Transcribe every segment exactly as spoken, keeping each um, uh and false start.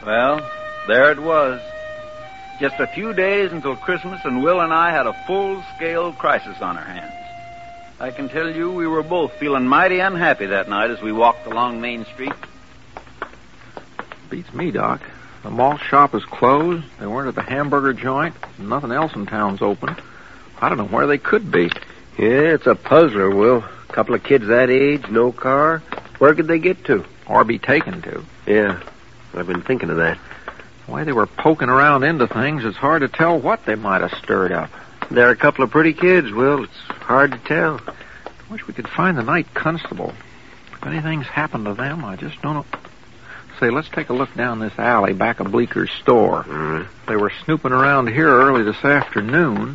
Well, there it was. Just a few days until Christmas, and Will and I had a full-scale crisis on our hands. I can tell you we were both feeling mighty unhappy that night as we walked along Main Street. Beats me, Doc. The malt shop is closed. They weren't at the hamburger joint. Nothing else in town's open. I don't know where they could be. Yeah, it's a puzzler, Will. A couple of kids that age, no car. Where could they get to? Or be taken to. Yeah, I've been thinking of that. The way they were poking around into things, it's hard to tell what they might have stirred up. They're a couple of pretty kids, Will. It's hard to tell. I wish we could find the night constable. If anything's happened to them, I just don't know. Say, let's take a look down this alley back of Bleeker's store. Mm. They were snooping around here early this afternoon.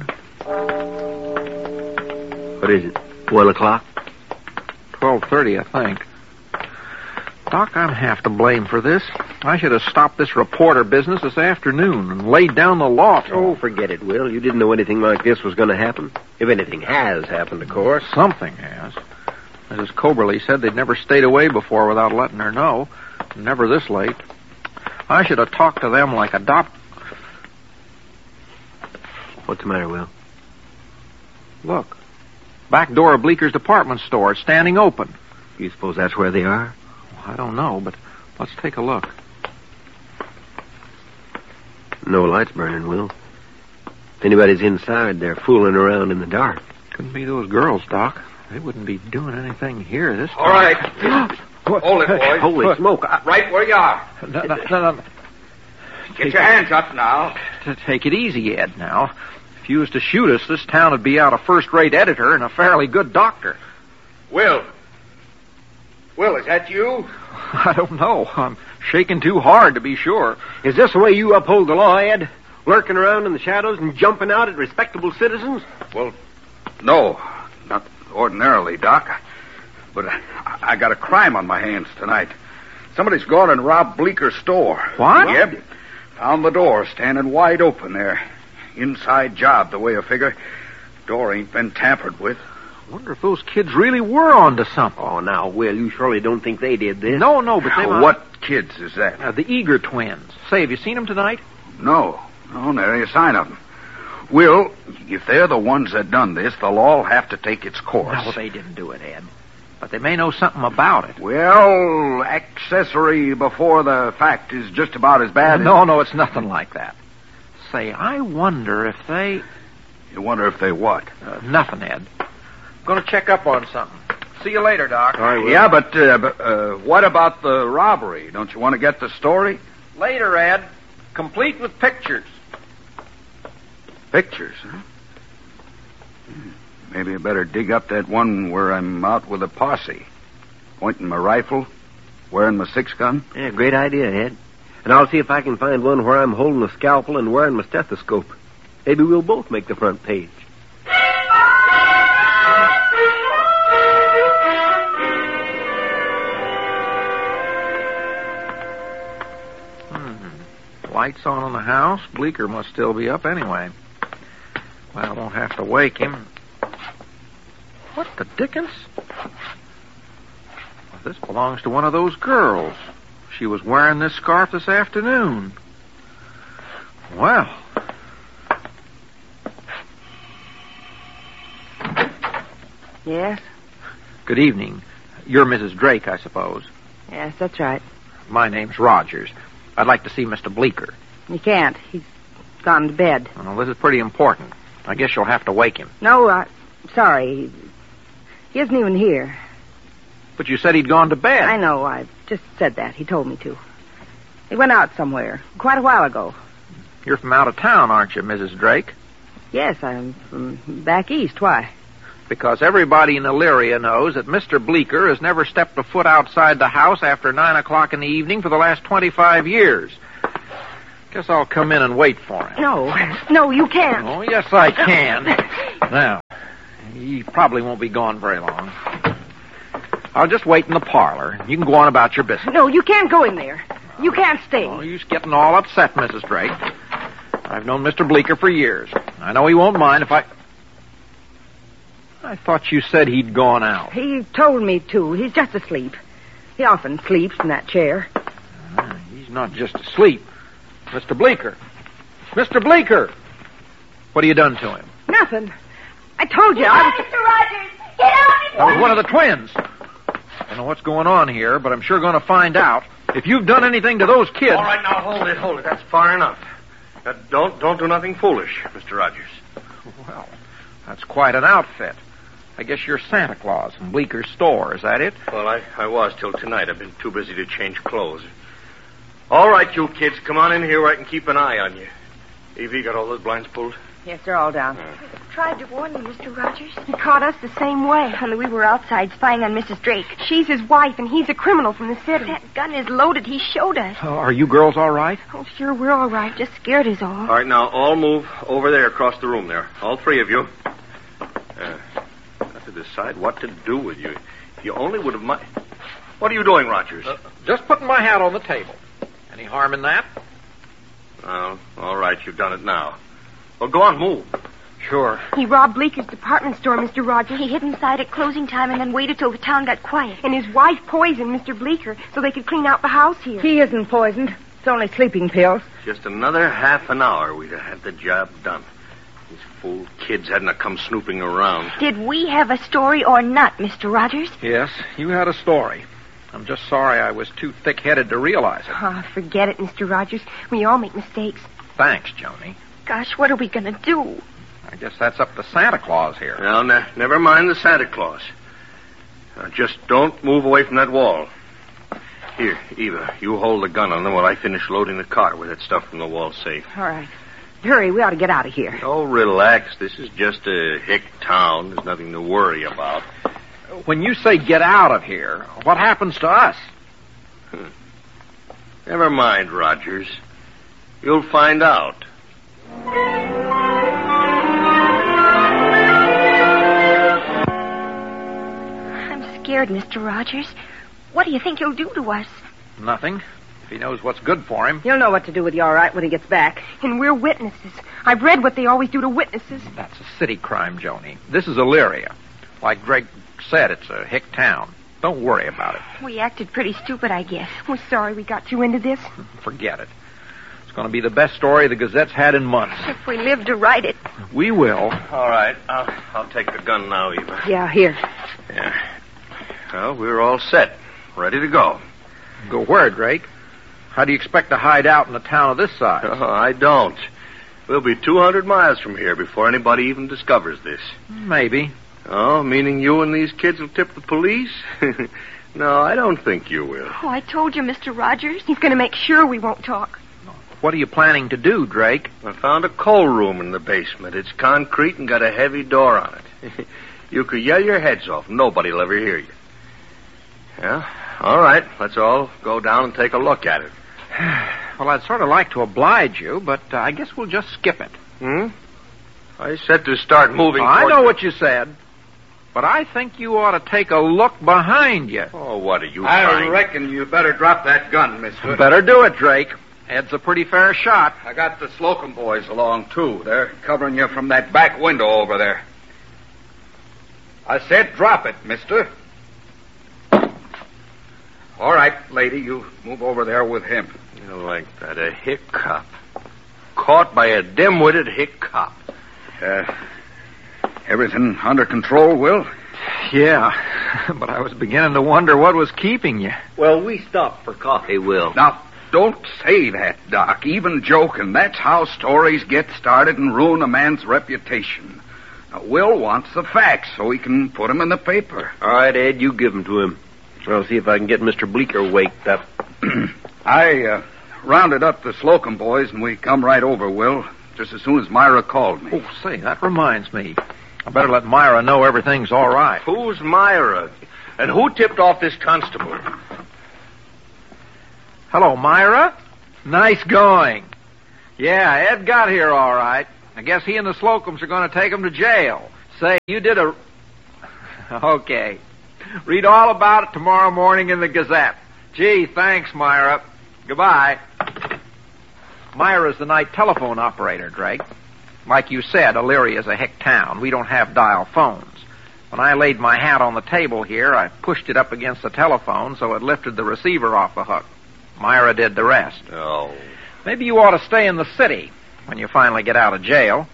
What is it? One o'clock? Twelve thirty, I think. Doc, I'm half to blame for this. I should have stopped this reporter business this afternoon and laid down the law. Oh, forget it, Will. You didn't know anything like this was going to happen. If anything has happened, of course. Something has. Missus Coberly said they'd never stayed away before without letting her know. Never this late. I should have talked to them like a doc... What's the matter, Will? Look. Back door of Bleeker's department store. It's standing open. You suppose that's where they are? I don't know, but let's take a look. No lights burning, Will. If anybody's inside, they're fooling around in the dark. Couldn't be those girls, Doc. They wouldn't be doing anything here this time. All right. Hold it, boys. Holy smoke. I... Right where you are. No, no, no, no. Get Take your hands up now. To take it easy, Ed, now. If you was to shoot us, this town would be out a first-rate editor and a fairly good doctor. Will. Will, is that you? I don't know. I'm shaking too hard to be sure. Is this the way you uphold the law, Ed? Lurking around in the shadows and jumping out at respectable citizens? Well, no. Not ordinarily, Doc. But I, I got a crime on my hands tonight. Somebody's gone and robbed Bleeker's store. What? Yep. Found the door standing wide open there. Inside job, the way I figure. Door ain't been tampered with. Wonder if those kids really were onto something. Oh, now, Will, you surely don't think they did this? No, no, but they Now, might... what kids is that? Uh, the Eager twins. Say, have you seen them tonight? No. No, there ain't a sign of them. Will, if they're the ones that done this, the law'll have to take its course. No, they didn't do it, Ed. But they may know something about it. Well, accessory before the fact is just about as bad No, as... no, it's nothing like that. Say, I wonder if they... You wonder if they what? Uh, nothing, Ed. Going to check up on something. See you later, Doc. All right, Will. Yeah, but, uh, but uh, what about the robbery? Don't you want to get the story? Later, Ed. Complete with pictures. Pictures, huh? Hmm. Maybe I better dig up that one where I'm out with a posse. Pointing my rifle, wearing my six-gun. Yeah, great idea, Ed. And I'll see if I can find one where I'm holding a scalpel and wearing my stethoscope. Maybe we'll both make the front page. Hmm. Lights on in the house. Bleeker must still be up anyway. Well, I won't have to wake him. What the dickens? Well, this belongs to one of those girls. She was wearing this scarf this afternoon. Well. Yes? Good evening. You're Missus Drake, I suppose. Yes, that's right. My name's Rogers. I'd like to see Mister Bleeker. You can't. He's gone to bed. Well, this is pretty important. I guess you'll have to wake him. No, I'm sorry. He isn't even here. But you said he'd gone to bed. I know. I just said that. He told me to. He went out somewhere quite a while ago. You're from out of town, aren't you, Missus Drake? Yes, I'm from back east. Why? Because everybody in Elyria knows that Mister Bleeker has never stepped a foot outside the house after nine o'clock in the evening for the last twenty-five years. Guess I'll come in and wait for him. No. No, you can't. Oh, yes, I can. Now, he probably won't be gone very long. I'll just wait in the parlor. You can go on about your business. No, you can't go in there. You can't stay. Oh, you're just getting all upset, Missus Drake. I've known Mister Bleeker for years. I know he won't mind if I... I thought you said he'd gone out. He told me to. He's just asleep. He often sleeps in that chair. Ah, He's not just asleep. Mister Bleeker. Mister Bleeker! What have you done to him? Nothing. I told you. Get I out, was... Mister Rogers! Get out! That was one of the twins. I don't know what's going on here, but I'm sure going to find out. If you've done anything to those kids... All right, now, hold it, hold it. That's far enough. Now, don't, don't do nothing foolish, Mister Rogers. Well, that's quite an outfit. I guess you're Santa Claus from Bleeker's store, is that it? Well, I, I was till tonight. I've been too busy to change clothes. All right, you kids, come on in here where I can keep an eye on you. Evie, got all those blinds pulled? Yes, they're all down. Uh. Tried to warn you, Mister Rogers. He caught us the same way. Only we were outside spying on Missus Drake. She's his wife, and he's a criminal from the city. That gun is loaded. He showed us. Oh, are you girls all right? Oh, sure, we're all right. Just scared is all. All right, now, all move over there across the room there. All three of you. Uh, got to decide what to do with you. If you only would have... Mi- what are you doing, Rogers? Uh, just putting my hat on the table. Any harm in that? Oh, all right, you've done it now. Well, go on, move. Sure. He robbed Bleeker's department store, Mister Rogers. He hid inside at closing time and then waited till the town got quiet. And his wife poisoned Mister Bleeker so they could clean out the house here. He isn't poisoned. It's only sleeping pills. Just another half an hour, we'd have had the job done. These fool kids hadn't have come snooping around. Did we have a story or not, Mister Rogers? Yes, you had a story. I'm just sorry I was too thick-headed to realize it. Oh, forget it, Mister Rogers. We all make mistakes. Thanks, Joni. Gosh, what are we going to do? I guess that's up to Santa Claus here. Now, ne- never mind the Santa Claus. Now, just don't move away from that wall. Here, Eva, you hold the gun on them while I finish loading the car with that stuff from the wall safe. All right. Hurry, we ought to get out of here. Oh, relax. This is just a hick town. There's nothing to worry about. When you say get out of here, what happens to us? Hmm. Never mind, Rogers. You'll find out. I'm scared, Mister Rogers. What do you think he'll do to us? Nothing. If he knows what's good for him. He'll know what to do with you all right when he gets back. And we're witnesses. I've read what they always do to witnesses. That's a city crime, Joni. This is Elyria. Like Drake said, it's a hick town. Don't worry about it. We acted pretty stupid, I guess. We're sorry we got you into this. Forget it. It's going to be the best story the Gazette's had in months. If we live to write it. We will. All right. I'll, I'll take the gun now, Eva. Yeah, here. Yeah. Well, we're all set. Ready to go. Go where, Drake? How do you expect to hide out in a town of this size? Oh, I don't. We'll be two hundred miles from here before anybody even discovers this. Maybe. Oh, meaning you and these kids will tip the police? No, I don't think you will. Oh, I told you, Mister Rogers. He's going to make sure we won't talk. What are you planning to do, Drake? I found a coal room in the basement. It's concrete and got a heavy door on it. You could yell your heads off. Nobody'll ever hear you. Yeah? All right. Let's all go down and take a look at it. Well, I'd sort of like to oblige you, but uh, I guess we'll just skip it. Hmm? I said to start moving Oh, I toward know the- what you said, but I think you ought to take a look behind you. Oh, what are you I trying? reckon you better drop that gun, mister. Better do it, Drake. Ed's a pretty fair shot. I got the Slocum boys along, too. They're covering you from that back window over there. I said drop it, mister. All right, lady, you move over there with him. You know, like that, a hick cop. Caught by a dim-witted hick cop. Uh, everything under control, Will? Yeah, but I was beginning to wonder what was keeping you. Well, we stopped for coffee, Will. Now, don't say that, Doc. Even joking. That's how stories get started and ruin a man's reputation. Now, Will wants the facts so he can put them in the paper. All right, Ed, you give them to him. I'll see if I can get Mister Bleeker waked up. I uh, rounded up the Slocum boys, and we come right over, Will, just as soon as Myra called me. Oh, say, that reminds me. I better let Myra know everything's all right. Who's Myra? And who tipped off this constable? Hello, Myra. Nice going. Yeah, Ed got here all right. I guess he and the Slocums are going to take him to jail. Say, you did a... Okay. Read all about it tomorrow morning in the Gazette. Gee, thanks, Myra. Goodbye. Myra's the night telephone operator, Drake. Like you said, Elyria's a hick town. We don't have dial phones. When I laid my hat on the table here, I pushed it up against the telephone so it lifted the receiver off the hook. Myra did the rest. Oh. Maybe you ought to stay in the city when you finally get out of jail.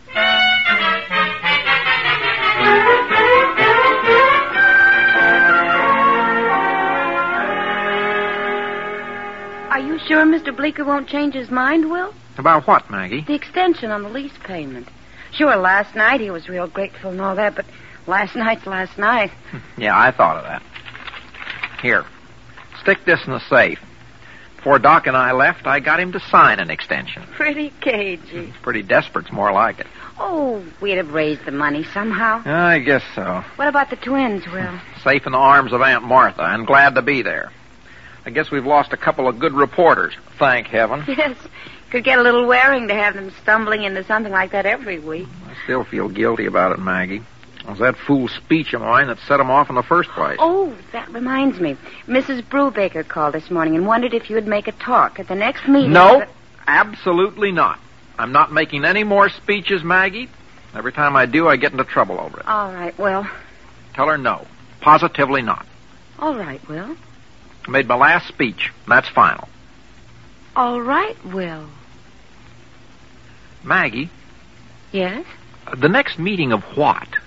Are you sure Mister Bleeker won't change his mind, Will? About what, Maggie? The extension on the lease payment. Sure, last night he was real grateful and all that, but last night's last night. Yeah, I thought of that. Here, stick this in the safe. Before Doc and I left, I got him to sign an extension. Pretty cagey. He's pretty desperate's more like it. Oh, we'd have raised the money somehow. I guess so. What about the twins, Will? Safe in the arms of Aunt Martha, and glad to be there. I guess we've lost a couple of good reporters, thank heaven. Yes. Could get a little wearing to have them stumbling into something like that every week. I still feel guilty about it, Maggie. It was that fool speech of mine that set him off in the first place. Oh, that reminds me. Missus Brubaker called this morning and wondered if you'd make a talk at the next meeting. No, but... absolutely not. I'm not making any more speeches, Maggie. Every time I do, I get into trouble over it. All right, Will. Tell her no. Positively not. All right, Will. I made my last speech. That's final. All right, Will. Maggie? Yes? The next meeting of what?